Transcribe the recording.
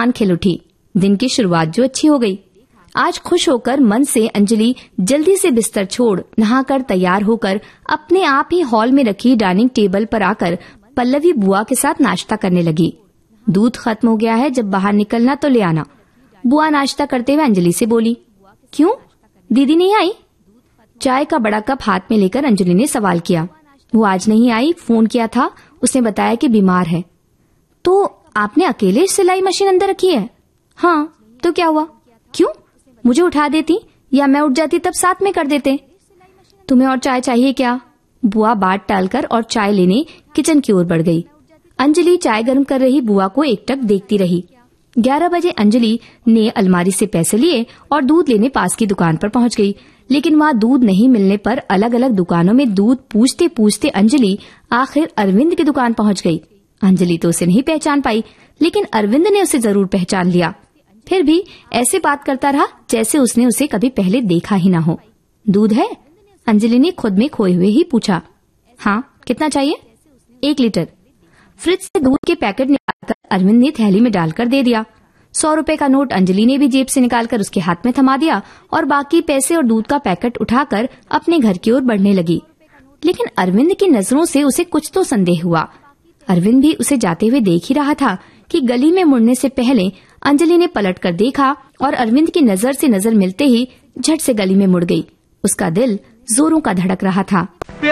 मुस्कान खिल उठी। दिन की शुरुआत जो अच्छी हो गई। आज खुश होकर मन से अंजलि जल्दी से बिस्तर छोड़ नहाकर तैयार होकर अपने आप ही हॉल में रखी डाइनिंग टेबल पर आकर पल्लवी बुआ के साथ नाश्ता करने लगी। दूध खत्म हो गया है, जब बाहर निकलना तो ले आना। बुआ नाश्ता करते हुए अंजलि से बोली। क्यों, दीदी नहीं आई? चाय का बड़ा कप हाथ में लेकर अंजलि ने सवाल किया। वो आज नहीं आई, फोन किया था, उसने बताया कि बीमार है। तो आपने अकेले सिलाई मशीन अंदर रखी है? हाँ, तो क्या हुआ? क्यों, मुझे उठा देती या मैं उठ जाती तब साथ में कर देते। तुम्हें और चाय चाहिए क्या? बुआ बात टालकर और चाय लेने किचन की ओर बढ़ गई। अंजलि चाय गर्म कर रही बुआ को एकटक देखती रही। 11 बजे अंजलि ने अलमारी से पैसे लिए और दूध लेने पास की दुकान पर पहुंच गई। लेकिन वहाँ दूध नहीं मिलने पर अलग अलग दुकानों में दूध पूछते पूछते अंजलि आखिर अरविंद की दुकान पहुंच गई। अंजलि तो उसे नहीं पहचान पाई, लेकिन अरविंद ने उसे जरूर पहचान लिया। फिर भी ऐसे बात करता रहा जैसे उसने उसे कभी पहले देखा ही ना हो। दूध है? अंजलि ने खुद में खोए हुए ही पूछा। हाँ, कितना चाहिए? 1 लीटर। फ्रिज से दूध के पैकेट निकालकर अरविंद ने थैली में डालकर दे दिया। 100 रुपए का नोट अंजलि ने भी जेब से निकालकर उसके हाथ में थमा दिया और बाकी पैसे और दूध का पैकेट उठाकर अपने घर की ओर बढ़ने लगी। लेकिन अरविंद की नजरों से उसे कुछ तो संदेह हुआ। अरविंद भी उसे जाते हुए देख ही रहा था कि गली में मुड़ने से पहले अंजलि ने पलटकर देखा और अरविंद की नजर से नजर मिलते ही झट से गली में मुड़ गई। उसका दिल जोरों का धड़क रहा था।